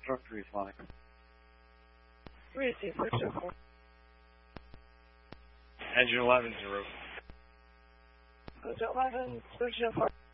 Instructor flying. Receive 604. Engine 11, 0. Hotel 11, 604.